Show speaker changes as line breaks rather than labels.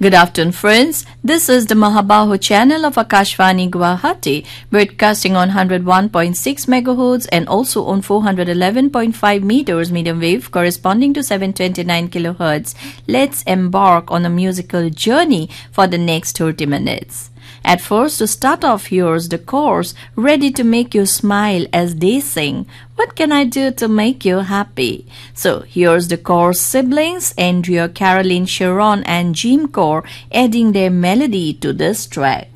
Good afternoon, friends. This is the Mahabahu channel of Akashvani Guwahati, broadcasting on 101.6 MHz and also on 411.5 meters medium wave corresponding to 729 kHz. Let's embark on a musical journey for the next 30 minutes. At first, to start off, here's the chorus ready to make you smile as they sing. What can I do to make you happy? So here's the chorus siblings, Andrea, Caroline, Sharon and Jim Core adding their melody to this track.